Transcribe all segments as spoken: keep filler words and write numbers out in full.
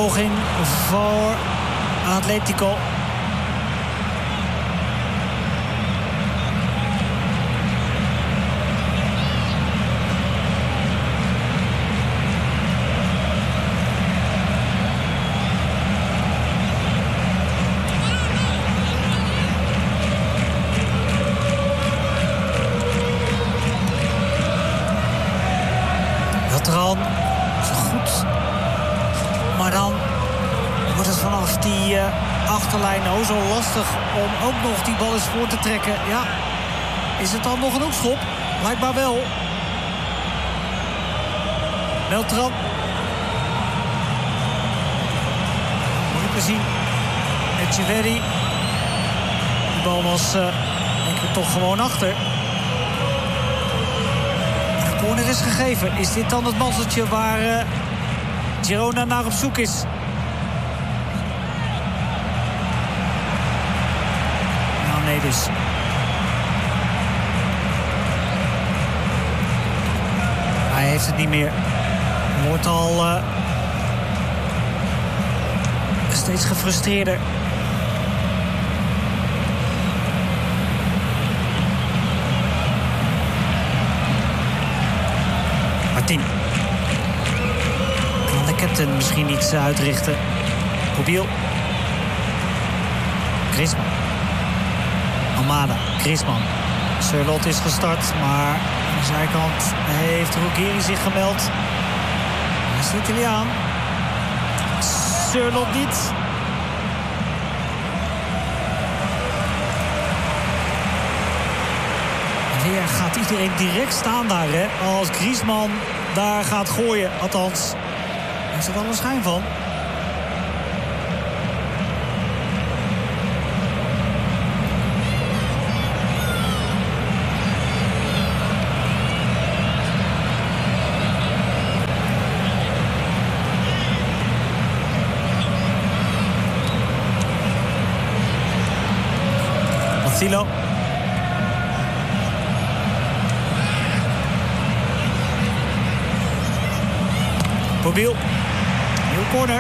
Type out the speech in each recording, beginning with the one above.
poging voor Atletico. Veteran, zo goed. Maar dan wordt het vanaf die uh, achterlijn oh zo lastig om ook nog die bal eens voor te trekken. Ja, is het dan nog een hoekschop? Blijkbaar wel. Beltran. Moet je zien. Echeverri. Die bal was uh, denk ik toch gewoon achter. De corner is gegeven. Is dit dan het mazzeltje waar uh, Girona naar op zoek is? Nou, nee dus. Hij heeft het niet meer. Wordt al uh, steeds gefrustreerder. Martin. Kan de captain misschien iets uitrichten? Kobiel. Griezmann. Almada. Griezmann. Sørloth is gestart, maar aan de zijkant heeft Ruggeri zich gemeld. Hij is de Italiaan. Sørloth niet. Weer gaat iedereen direct staan daar, hè? Als Griezmann daar gaat gooien. Althans, daar is er wel een schijn van. Marcelo. Kobiel. Nieuw corner.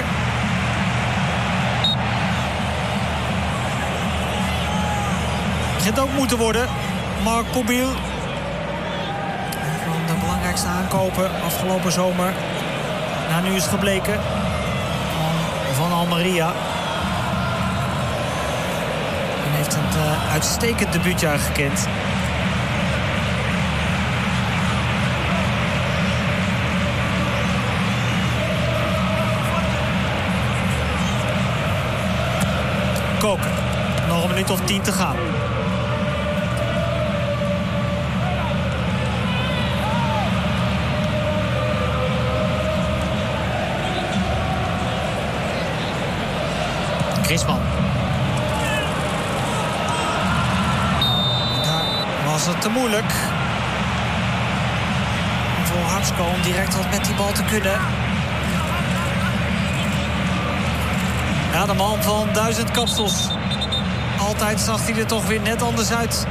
Begint ook moeten worden. Maar Kobiel. Een van de belangrijkste aankopen afgelopen zomer. Nou, nu is gebleken. Van Almeria. En heeft een uh, uitstekend debuutjaar gekend. Koken. Nog een minuut of tien te gaan. Griezmann. Daar was het te moeilijk. Voor Hartsko om direct wat met die bal te kunnen. Ja, de man van duizend kapsels. Altijd zag hij er toch weer net anders uit.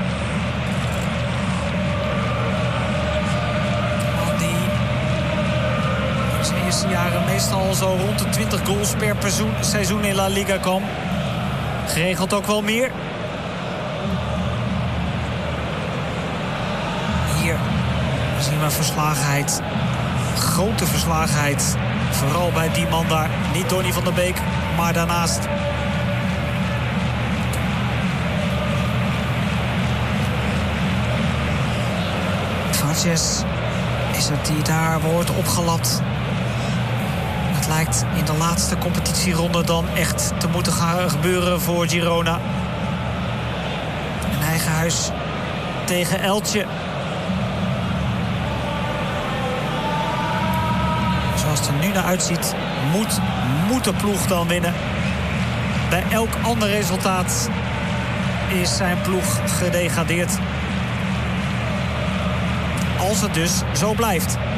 Man die in zijn eerste jaren meestal zo rond de twintig goals per seizoen in La Liga kwam. Geregeld ook wel meer. Hier zien we verslagenheid. Grote verslagenheid. Vooral bij die man daar. Niet Donny van der Beek, maar daarnaast. Sanchez is het die daar wordt opgelapt. Het lijkt in de laatste competitieronde dan echt te moeten gaan gebeuren voor Girona. In eigen huis tegen Elche. Zoals het er nu naar uitziet, moet, moet de ploeg dan winnen. Bij elk ander resultaat is zijn ploeg gedegradeerd. Als het dus zo blijft.